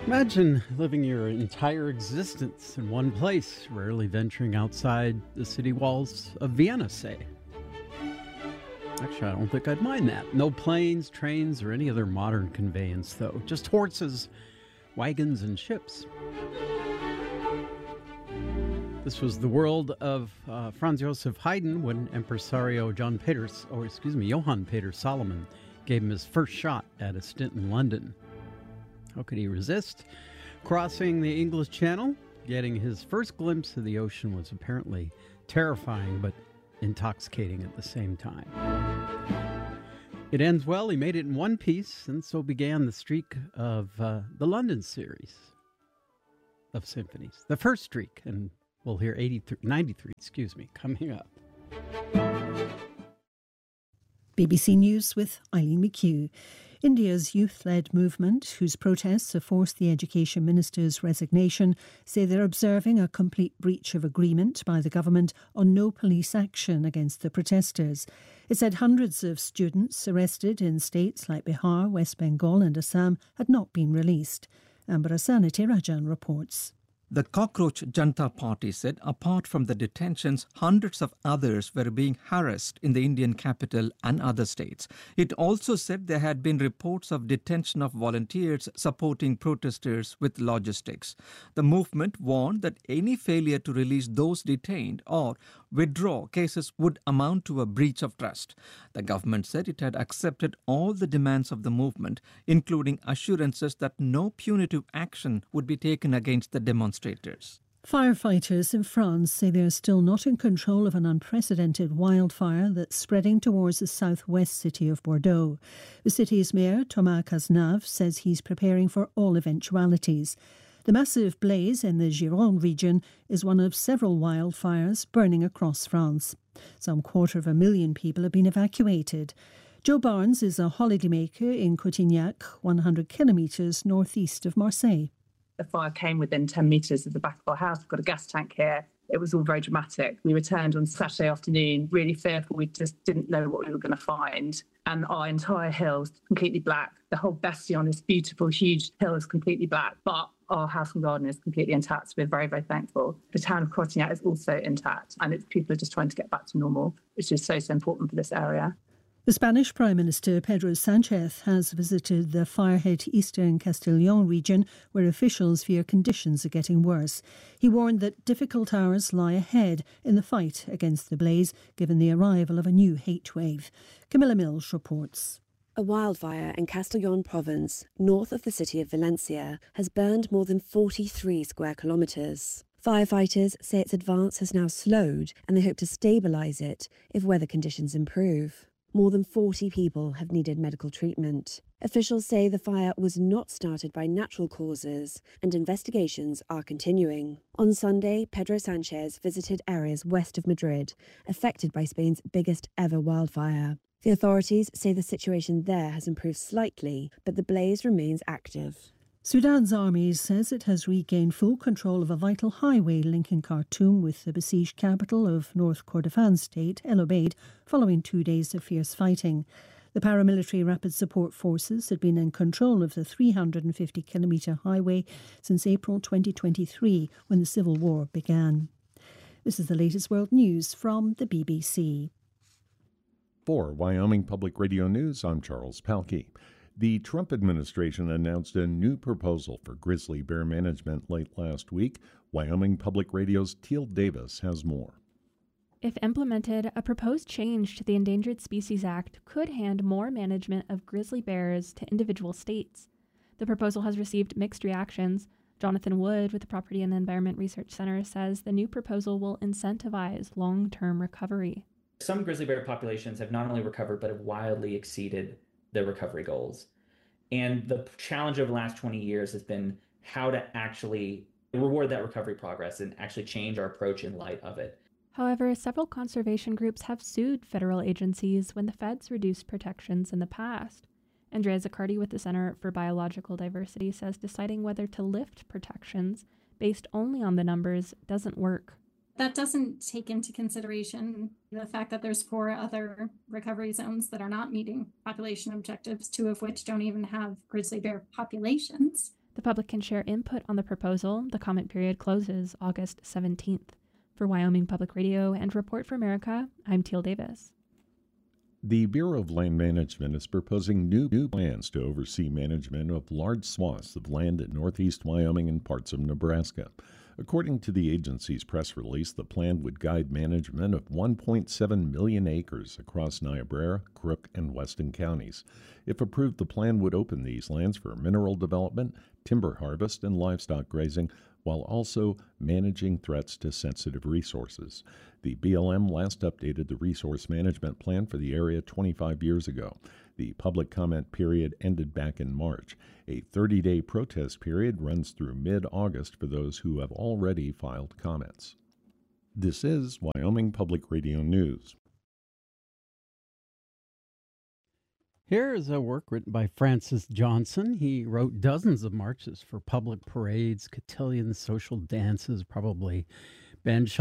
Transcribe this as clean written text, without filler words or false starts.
Imagine living your entire existence in one place, rarely venturing outside the city walls of Vienna, say. Actually, I don't think I'd mind that. No planes, trains, or any other modern conveyance, though. Just horses, wagons, and ships. This was the world of Franz Joseph Haydn when impresario Johann Peter Solomon gave him his first shot at a stint in London. How could he resist? Crossing the English Channel, getting his first glimpse of the ocean was apparently terrifying but intoxicating at the same time. It ends well. He made it in one piece, and so began the streak of the London series of symphonies. The first streak, and we'll hear 93, coming up. BBC News with Eileen McHugh. India's youth-led movement, whose protests have forced the Education Minister's resignation, say they're observing a complete breach of agreement by the government on no police action against the protesters. It said hundreds of students arrested in states like Bihar, West Bengal and Assam had not been released. Ambarasana Rajan reports. The Cockroach Janata Party said apart from the detentions, hundreds of others were being harassed in the Indian capital and other states. It also said there had been reports of detention of volunteers supporting protesters with logistics. The movement warned that any failure to release those detained or withdraw cases would amount to a breach of trust. The government said it had accepted all the demands of the movement, including assurances that no punitive action would be taken against the demonstrators. Firefighters in France say they are still not in control of an unprecedented wildfire that's spreading towards the southwest city of Bordeaux. The city's mayor, Thomas Cazenave, says he's preparing for all eventualities. The massive blaze in the Gironde region is one of several wildfires burning across France. Some 250,000 people have been evacuated. Joe Barnes is a holidaymaker in Cotignac, 100 kilometres northeast of Marseille. The fire came within 10 metres of the back of our house. We've got a gas tank here. It was all very dramatic. We returned on Saturday afternoon, really fearful. We just didn't know what we were going to find. And our entire hill is completely black. The whole bastion, this beautiful, huge hill, is completely black. But our house and garden is completely intact. So we're very, very thankful. The town of Cotignac is also intact. And people are just trying to get back to normal, which is so important for this area. The Spanish Prime Minister Pedro Sanchez has visited the fire-hit eastern Castellón region, where officials fear conditions are getting worse. He warned that difficult hours lie ahead in the fight against the blaze, given the arrival of a new heat wave. Camilla Mills reports. A wildfire in Castellón province, north of the city of Valencia, has burned more than 43 square kilometres. Firefighters say its advance has now slowed, and they hope to stabilise it if weather conditions improve. More than 40 people have needed medical treatment. Officials say the fire was not started by natural causes, and investigations are continuing. On Sunday, Pedro Sanchez visited areas west of Madrid, affected by Spain's biggest ever wildfire. The authorities say the situation there has improved slightly, but the blaze remains active. Sudan's army says it has regained full control of a vital highway linking Khartoum with the besieged capital of North Kordofan state, El Obeid, following 2 days of fierce fighting. The paramilitary Rapid Support Forces had been in control of the 350-kilometre highway since April 2023, when the civil war began. This is the latest world news from the BBC. For Wyoming Public Radio News, I'm Charles Palkey. The Trump administration announced a new proposal for grizzly bear management late last week. Wyoming Public Radio's Teal Davis has more. If implemented, a proposed change to the Endangered Species Act could hand more management of grizzly bears to individual states. The proposal has received mixed reactions. Jonathan Wood with the Property and Environment Research Center says the new proposal will incentivize long-term recovery. Some grizzly bear populations have not only recovered but have wildly exceeded their recovery goals. And the challenge over the last 20 years has been how to actually reward that recovery progress and actually change our approach in light of it. However, several conservation groups have sued federal agencies when the feds reduced protections in the past. Andrea Zaccardi with the Center for Biological Diversity says deciding whether to lift protections based only on the numbers doesn't work. That doesn't take into consideration the fact that there's 4 other recovery zones that are not meeting population objectives, 2 of which don't even have grizzly bear populations. The public can share input on the proposal. The comment period closes August 17th. For Wyoming Public Radio and Report for America, I'm Teal Davis. The Bureau of Land Management is proposing new plans to oversee management of large swaths of land in northeast Wyoming and parts of Nebraska. According to the agency's press release, the plan would guide management of 1.7 million acres across Niobrara, Crook, and Weston counties. If approved, the plan would open these lands for mineral development, timber harvest, and livestock grazing, while also managing threats to sensitive resources. The BLM last updated the resource management plan for the area 25 years ago. The public comment period ended back in March. A 30-day protest period runs through mid-August for those who have already filed comments. This is Wyoming Public Radio News. Here is a work written by Francis Johnson. He wrote dozens of marches for public parades, cotillions, social dances, probably banned